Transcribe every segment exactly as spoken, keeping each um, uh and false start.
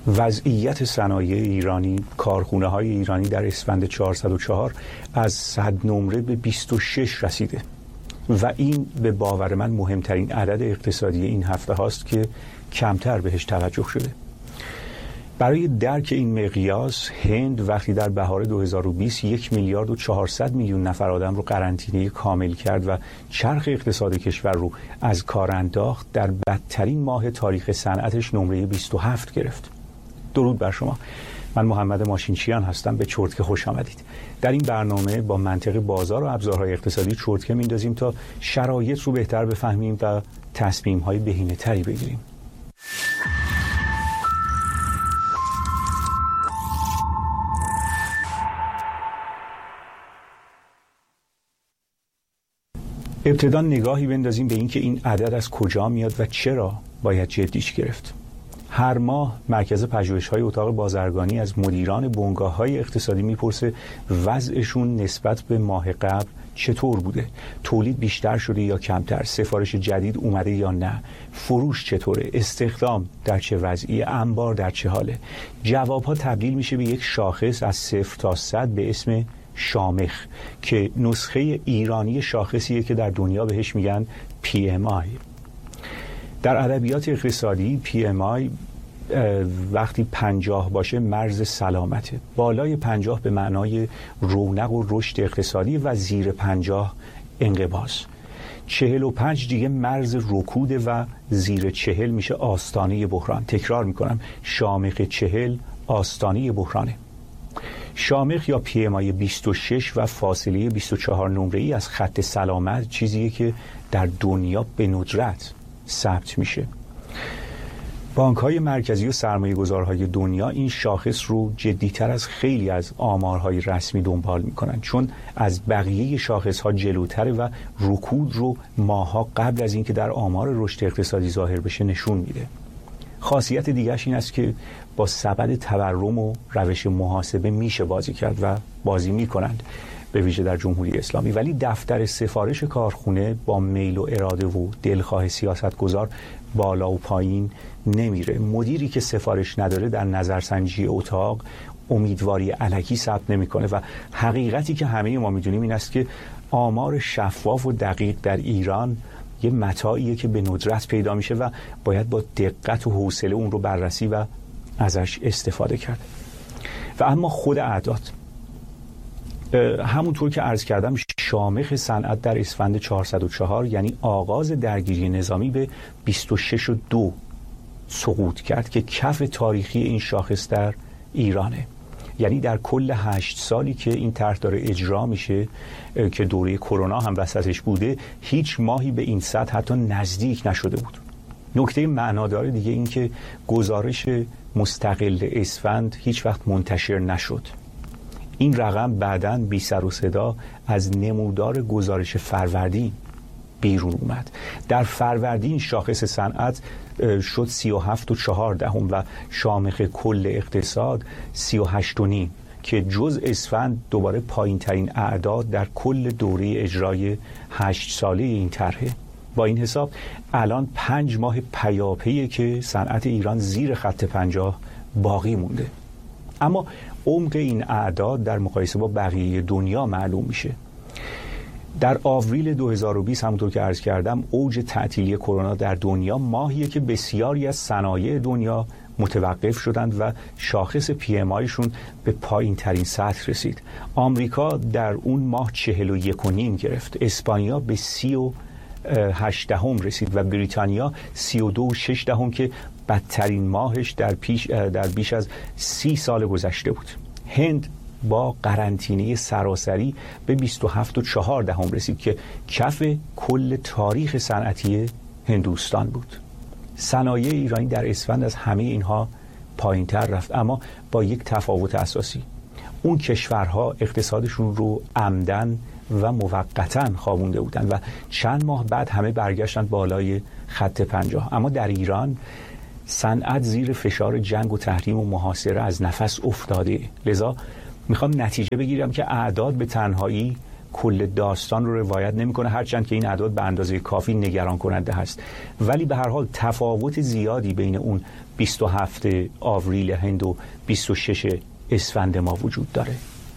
وضعیت صنایع ایرانی، کارخونه های ایرانی در اسفند چهارصد و چهار از صد نمره به بیست و شش رسیده و این به باور من مهمترین عدد اقتصادی این هفته هاست که کمتر بهش توجه شده. برای درک این مقیاس، هند وقتی در بهار دو هزار و بیست یک میلیارد و چهارصد میلیون نفر آدم رو قرنطینه کامل کرد و چرخ اقتصاد کشور رو از کار انداخت، در بدترین ماه تاریخ صنعتش نمره بیست و هفت گرفت. درود بر شما. من محمد ماشینچیان هستم. به چرتکه خوش آمدید. در این برنامه با منطق بازار و ابزارهای اقتصادی چرتکه میندازیم تا شرایط رو بهتر بفهمیم و تصمیم‌های بهینه‌تری بگیریم. ابتدا نگاهی بندازیم به اینکه این عدد از کجا میاد و چرا باید جدیش گرفت. هر ماه مرکز پژوهش‌های اتاق بازرگانی از مدیران بنگاه‌های اقتصادی میپرسه وضعشون نسبت به ماه قبل چطور بوده؟ تولید بیشتر شده یا کمتر؟ سفارش جدید اومده یا نه؟ فروش چطوره؟ استخدام در چه وضعی؟ انبار در چه حاله؟ جوابها تبدیل میشه به یک شاخص از صفر تا صد به اسم شامخ که نسخه ایرانی شاخصیه که در دنیا بهش میگن پی ام آی. در ادبیات اقتصادی پی ام آی وقتی پنجاه باشه مرز سلامته. بالای پنجاه به معنای رونق و رشد اقتصادی و زیر پنجاه انقباض. چهل و پنج دیگه مرز رکوده و زیر چهل میشه آستانه بحران. تکرار میکنم، شامخ چهل آستانه بحرانه. شامخ یا پی ام آی بیست و شش و فاصله بیست و چهار نمره‌ای از خط سلامت چیزیه که در دنیا به ندرت ثبت میشه. بانک‌های مرکزی و سرمایه‌گذارهای دنیا این شاخص رو جدی‌تر از خیلی از آمارهای رسمی دنبال میکنن، چون از بقیه شاخص‌ها جلوتره و رکود رو ماه‌ها قبل از اینکه در آمار رشد اقتصادی ظاهر بشه نشون میده. خاصیت دیگرش این است که با سبد تورم و روش محاسبه میشه بازی کرد و بازی میکنند، به ویژه در جمهوری اسلامی. ولی دفتر سفارش کارخونه با میل و اراده و دلخواه سیاستگزار بالا و پایین نمیره. مدیری که سفارش نداره در نظرسنجی اتاق امیدواری الکی ثبت نمیکنه و حقیقتی که همه ما میدونیم این است که آمار شفاف و دقیق در ایران یه متاعیه که به ندرت پیدا میشه و باید با دقت و حوصله اون رو بررسی و ازش استفاده کرد. و اما خود اعداد، همونطور که عرض کردم، شامخ صنعت در اسفند چهارصد و چهار یعنی آغاز درگیری نظامی به بیست و شش و دو سقوط کرد که کف تاریخی این شاخص در ایرانه. یعنی در کل هشت سالی که این طرح داره اجرا میشه که دوره کرونا هم وسطش بوده، هیچ ماهی به این سطح حتی نزدیک نشده بود. نکته معنادار دیگه این که گزارش مستقل اسفند هیچ وقت منتشر نشد. این رقم بعداً بی سر و صدا از نمودار گزارش فروردین بیرون اومد. در فروردین شاخص صنعت شد سی و هفت و چهار دهم و شامخ کل اقتصاد سی و هشت و نیم که جز اسفند دوباره پایین ترین اعداد در کل دوره اجرای هشت ساله این طرحه. با این حساب الان پنج ماه پیاپیه که صنعت ایران زیر خط پنجاه باقی مونده. اما عمق این اعداد در مقایسه با بقیه دنیا معلوم میشه. در آوریل دو هزار و بیست همونطور که عرض کردم اوج تعطیلی کرونا در دنیا ماهیه که بسیاری از صنایع دنیا متوقف شدند و شاخص پی ام آیشون به پایین ترین سطح رسید. آمریکا در اون ماه چهل و یک و نیم گرفت، اسپانیا به سی و هشت دهم رسید و بریتانیا سی و دو و شش دهم که بدترین ماهش در پیش در بیش از سی سال گذشته بود. هند با قرنطینه سراسری به بیست و هفت و چهار دهم رسید که کف کل تاریخ صنعتی هندوستان بود. صنایع ایرانی در اسفند از همه اینها پایین‌تر رفت، اما با یک تفاوت اساسی. اون کشورها اقتصادشون رو عمدن و موقتاً خوابونده بودن و چند ماه بعد همه برگشتن بالای خط پنجاه. اما در ایران صنعت زیر فشار جنگ و تحریم و محاصره از نفس افتاده. لذا میخوام نتیجه بگیرم که اعداد به تنهایی کل داستان رو روایت نمیکنه، هرچند که این اعداد به اندازه کافی نگران کننده هست، ولی به هر حال تفاوت زیادی بین اون بیست و هفت آوریل هند و بیست و شش اسفند ما وجود داره.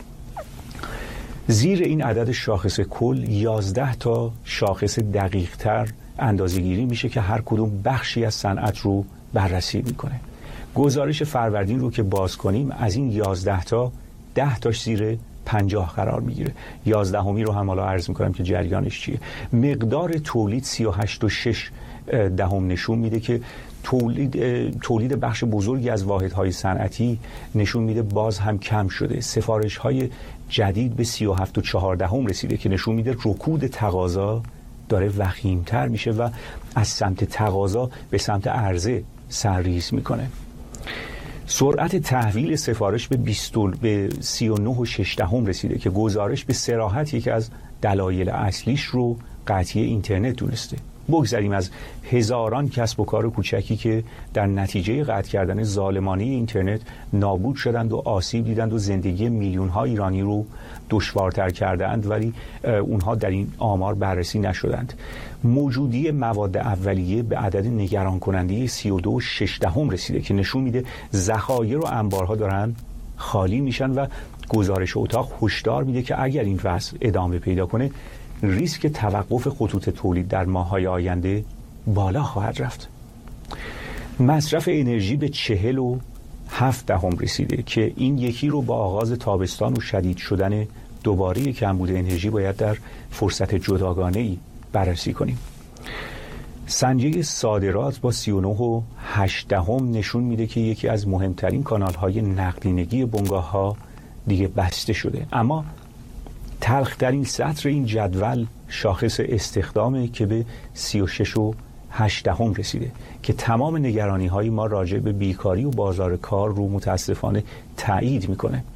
زیر این عدد شاخص کل یازده تا شاخص دقیق تر اندازه گیری میشه که هر کدوم بخشی از صنعت رو بررسی میکنه. گزارش فروردین رو که باز کنیم از این یازده تا ده تاش زیر پنجاه قرار میگیره. یازدهمی رو هم حالا عرض میکنم که جریانش چیه. مقدار تولید سی و هشت و شش دهم نشون میده که تولید تولید بخش بزرگی از واحدهای صنعتی نشون میده باز هم کم شده. سفارش های جدید به سی و هفت و چهار دهم رسیده که نشون میده رکود تقاضا داره وخیمتر میشه و از سمت تقاضا به سمت عرضه سرریز میکنه. سرعت تحویل سفارش به بیست به سی و نه و شش دهم رسیده که گزارش به صراحت یکی از دلایل اصلیش رو قطعی اینترنت دونسته. بگذاریم از هزاران کسب و کار کوچکی که در نتیجه قطع کردن ظالمانه اینترنت نابود شدند و آسیب دیدند و زندگی میلیون ها ایرانی رو دشوارتر کردند، ولی اونها در این آمار بررسی نشدند. موجودی مواد اولیه به عدد نگران کننده سی و دو و شش دهم رسیده که نشون میده ذخایر و انبارها دارن خالی میشن و گزارش اتاق هشدار میده که اگر این وضع ادامه پیدا کنه ریسک توقف خطوط تولید در ماه‌های آینده بالا خواهد رفت. مصرف انرژی به چهل و هفت دهم رسیده که این یکی رو با آغاز تابستان و شدید شدن دوباره کمبود انرژی باید در فرصت جداگانه‌ای بررسی کنیم. سنجه صادرات با سی و نه و هشت دهم نشون میده که یکی از مهمترین کانال‌های نقدینگی بنگاه‌ها دیگه بسته شده. اما تلخترین سطر این جدول شاخص استخدامه که به سی و شش و هشت دهم رسیده که تمام نگرانی های ما راجع به بیکاری و بازار کار رو متاسفانه تایید میکنه.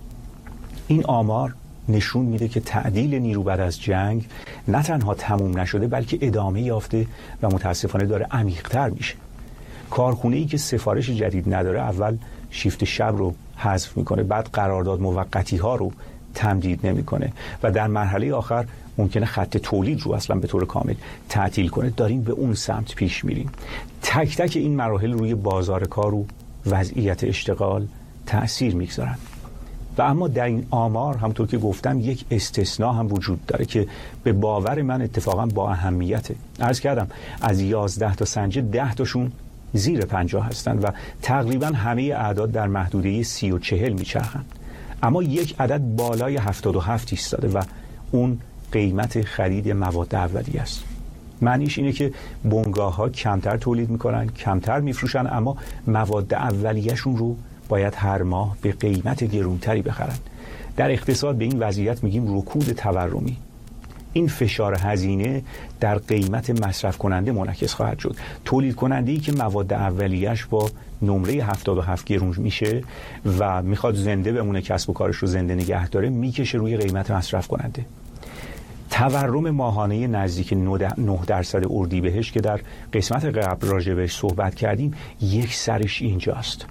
این آمار نشون میده که تعدیل نیرو بعد از جنگ نه تنها تموم نشده بلکه ادامه یافته و متاسفانه داره عمیق‌تر میشه. کارخونه‌ای که سفارش جدید نداره اول شیفت شب رو حذف میکنه، بعد قرارداد موقتی ها رو تمدید نمیکنه و در مرحله آخر ممکنه خط تولید رو اصلا به طور کامل تعطیل کنه. داریم به اون سمت پیش میریم. تک تک این مراحل روی بازار کار و وضعیت اشتغال تأثیر میگذارن. و اما در این آمار همونطور که گفتم یک استثناء هم وجود داره که به باور من اتفاقا با اهمیته. عرض کردم از یازده تا سنجه ده تاشون زیر پنجاه هستن و تقریبا همه اعداد در محدوده سی و چهل میچرخن. اما یک عدد بالای هفتاد و هفت ایستاده و اون قیمت خرید مواد اولیه است. معنیش اینه که بنگاه ها کمتر تولید میکنن، کمتر میفروشن، اما مواد اولیه‌شون رو باید هر ماه به قیمت گرونتری بخرن. در اقتصاد به این وضعیت میگیم رکود تورمی. این فشار هزینه در قیمت مصرف کننده منعکس خواهد شد. تولید کننده‌ای که مواد اولیه‌اش با نمره هفتاد و هفت گرون میشه و میخواد زنده بمونه، کسب و کارش رو زنده نگه داره، میکشه روی قیمت مصرف کننده. تورم ماهانه نزدیک نه درصد اردیبهشت که در قسمت قبل راجبش صحبت کردیم یک سرش اینجاست.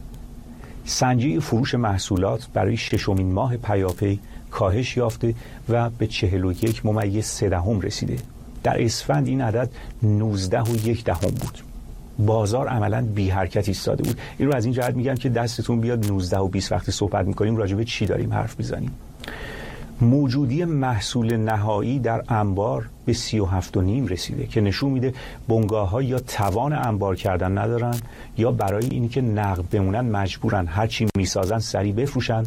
سنجه فروش محصولات برای ششمین ماه پیاپی کاهش یافته و به چهل و یک ممیز سه دهم رسیده. در اسفند این عدد نوزده و یک دهم بود. بازار عملاً بی حرکت ایستاده بود. این رو از این جهت میگم که دستتون بیاد نوزده و بیست وقتی صحبت میکنیم راجع به چی داریم حرف میزنیم. موجودی محصول نهایی در انبار به سی و هفت و نیم رسیده که نشون میده بنگاه‌ها یا توان انبار کردن ندارن یا برای اینی که نقد بمونن مجبورن هرچی میسازن سریع بفروشن.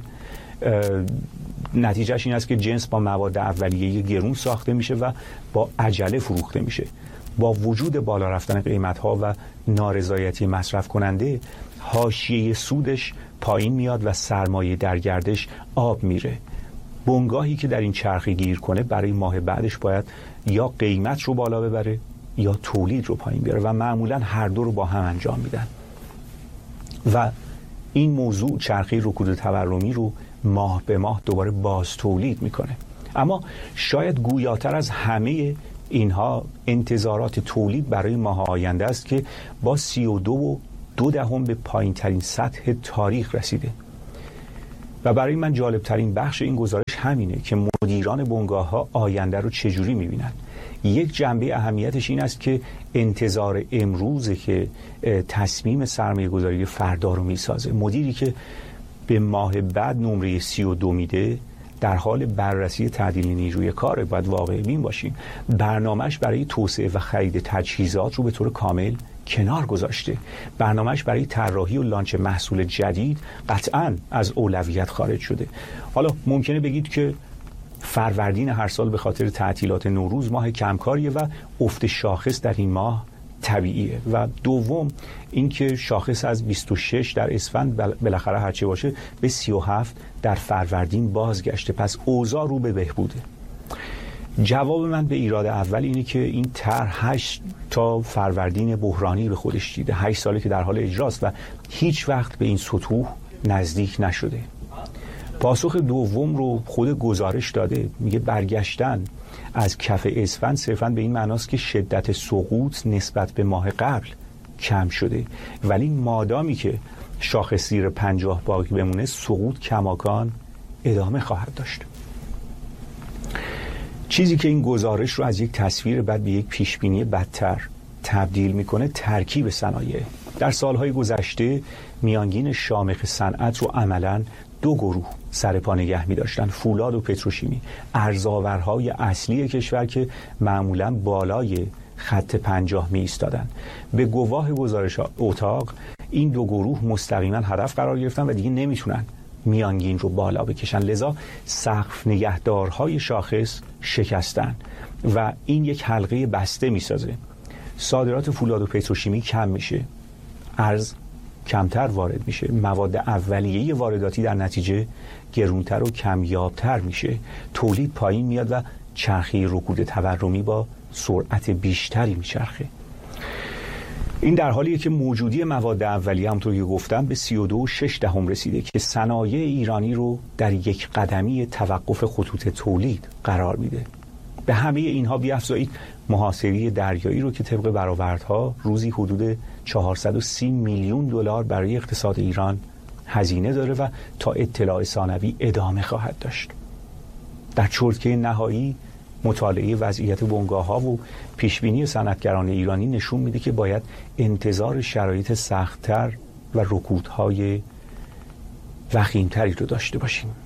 نتیجهش این است که جنس با مواد اولیه گرون ساخته میشه و با عجله فروخته میشه. با وجود بالا رفتن قیمت‌ها و نارضایتی مصرف کننده، حاشیه سودش پایین میاد و سرمایه در گردش آب میره. بنگاهی که در این چرخه گیر کنه برای ماه بعدش باید یا قیمت رو بالا ببره یا تولید رو پایین بیاره و معمولا هر دو رو با هم انجام میدن و این موضوع چرخه رکود تورمی رو ماه به ماه دوباره باز تولید میکنه. اما شاید گویاتر از همه اینها انتظارات تولید برای ماه آینده است که با سی و دو و دو دهم به پایین ترین سطح تاریخ رسیده و برای من جالب ترین بخش این گزارش همینه که مدیران بنگاه‌ها آینده رو چجوری می‌بینن. یک جنبه اهمیتش این است که انتظار امروزه که تصمیم سرمایه‌گذاری فردا رو میسازه. مدیری که به ماه بعد نمره سی و دو میده در حال بررسی تعدیل نیروی کار. باید واقع بین باشیم. برنامه‌اش برای توسعه و خرید تجهیزات رو به طور کامل کنار گذاشته. برنامه‌اش برای طراحی و لانچ محصول جدید قطعاً از اولویت خارج شده. حالا ممکنه بگید که فروردین هر سال به خاطر تعطیلات نوروز ماه کمکاریه و افت شاخص در این ماه طبیعیه. و دوم اینکه شاخص از بیست و شش در اسفند بالاخره هرچه باشه به سی و هفت در فروردین بازگشته. پس اوضاع رو به بهبوده. جواب من به ایراد اول اینه که این طرح هشت تا فروردین بحرانی به خودش دیده. هشت ساله که در حال اجراست و هیچ وقت به این سطوح نزدیک نشده. پاسخ دوم رو خود گزارش داده. میگه برگشتن از کف اسفند صرفاً به این معناست که شدت سقوط نسبت به ماه قبل کم شده، ولی مادامی که شاخص زیر پنجاه باقی بمونه سقوط کماکان ادامه خواهد داشت. چیزی که این گزارش رو از یک تصویر بد به یک پیشبینی بدتر تبدیل میکنه ترکیب صنایع. در سالهای گذشته میانگین شامخ صنعت رو عملاً دو گروه سر پا نگه می داشتن: فولاد و پتروشیمی، ارزآورهای اصلی کشور که معمولاً بالای خط پنجاه می ایستادن. به گواه گزارش اتاق این دو گروه مستقیما هدف قرار گرفتن و دیگه نمیتونن میانگین رو بالا بکشن، لذا سقف نگهدارهای شاخص شکستن و این یک حلقه بسته میسازه. صادرات فولاد و پتروشیمی کم میشه، ارز کمتر وارد میشه، مواد اولیه وارداتی در نتیجه گرونتر و کمیابتر میشه، تولید پایین میاد و چرخه رکود تورمی با سرعت بیشتری میچرخه. این در حالیه که موجودی مواد اولیه همونطور که گفتم به سی و دو و شش دهم رسیده که صنایع ایرانی رو در یک قدمی توقف خطوط تولید قرار میده. به همه اینها بیافزایید محاصره دریایی رو که طبق برآوردها روزی حدود چهارصد و سی میلیون دلار برای اقتصاد ایران هزینه داره و تا اطلاع ثانوی ادامه خواهد داشت. در چرتکه نهایی مطالعه وضعیت بنگاه‌ها و پیشبینی صنعتگران ایرانی نشون میده که باید انتظار شرایط سخت‌تر و رکودهای وخیمتری رو داشته باشیم.